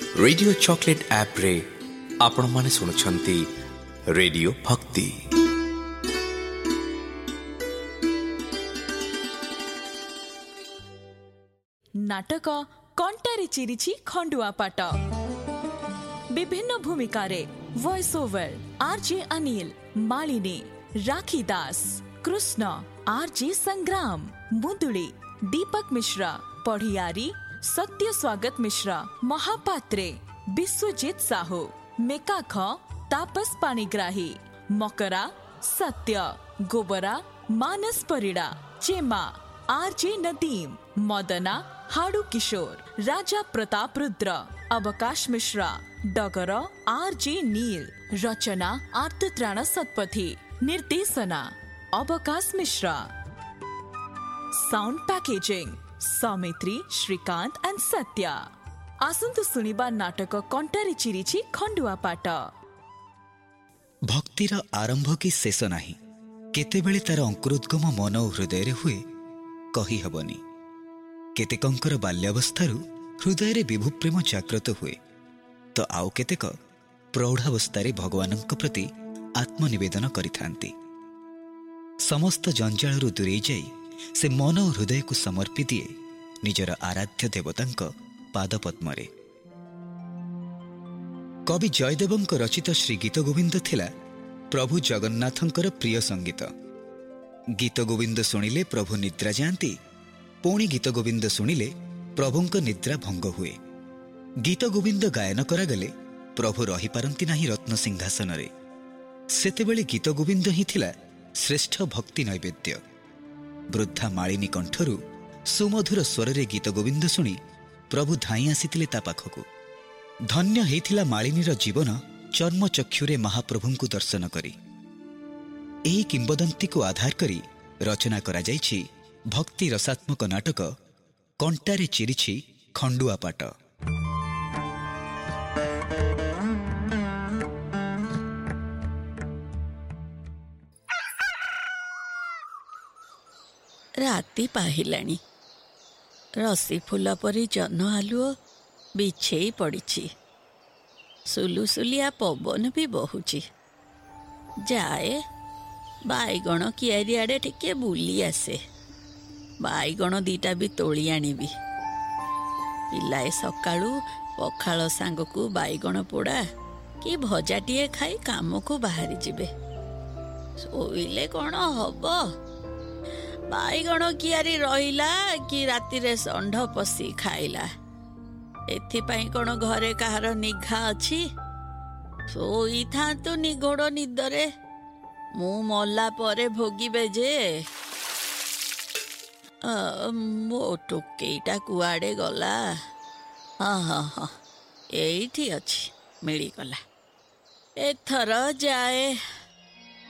Radio chocolate app रे आपण माने सुनुछंती रेडियो भक्ति। नाटक कंटारे चिरिछि खंडुआ पाट विभिन्न भूमिका रे voice over RJ Anil, Malini, राखी दास, कृष्ण, आरजे संग्राम, मुदुली, दीपक मिश्रा, पढ़ियारी, सत्य स्वागत मिश्रा, महापात्रे, विश्वजीत साहू, मेकाख, तापस पाणिग्राही, मकरा, सत्य, गोबरा, मानस परिड़ा, चेमा, आरजे नदीम, मदना, हाडू किशोर, राजा प्रताप रुद्र, अवकाश मिश्रा, डगर, आरजे नील, रचना आर्तत्राण सतपथी, निर्देशना अवकाश Mishra, sound packaging Saumitri, Shrikant and Satya. आसंतु सुनिबा नाटक कंटारे चिरिछि खंडुआ पाट। भक्तिर आरंभ कि शेष नाही, केतेबेले तार अंकुरोद्गम मन और हृदय हुए कही हेबनी। केतेकंकर बाल्यावस्थारू हृदय विभु प्रेम जाग्रत हुए तो आउ केतेक प्रौढ़ावस्था भगवानक प्रति आत्मनिवेदन करिथांती। समस्त जंजालरू दूरेई जाई से मन और हृदय को समर्पी दिए निजर आराध्य देवतांक पादपद्मरे। कवि जयदेवंक रचित श्री गीत गोविंद थिला प्रभु जगन्नाथंकर प्रिय संगीत। गीत गोविंद शुणिले प्रभु निद्रा जाती, पुणी गीत गोविंद शुणिले प्रभुंक निद्रा भंग हुए। गीत गोविंद गायन करागले प्रभु रही पारंती नाही रत्न सिंहासन रे। सेतेबेले गीत गोविंद ही थिला श्रेष्ठ भक्ति नैवेद्य। वृद्धा मालिनी कंठरू सुमधुर स्वर रे गीत गोविंद शुणी प्रभु धाई आसीथिले ता पाखकु। धन्य हेथिला मालिनीर जीवन चर्म चक्षुरे महाप्रभुंकु दर्शन करी। एही किंबदंती को आधार करी रचना करा जाइछि भक्ति रसात्मक नाटक कंटारे चिरिछि खंडुआ पाट। राति पाहिलाणी, रसी फूल परी जन आलुओ बिछेई पड़िछि। सुलुसुलिया पवन भी बहुची। जाए बाईगण कियारी आड़े टिके बुली आसे। बाईगण दीटा भी तोली आनिबी। पिलाए सकाळू पखाळ सांगकू बाईगण पोड़ा कि भजाटिए खाई काम को बाहरी जिबे। सोइले कौन हबो? बाईगण कियारी रहिला कि राति रे षंढ पशी खाइला? एथिपाई कौन घरे कहार निघा अछि? सोई थांतु निगोड़ निदरे, मु मला परे भोगिबे जे। मो टोकेईटा कुआड़े गला? हाँ हाँ हाँ, एठी अछि, मिली गला। एथर जाए।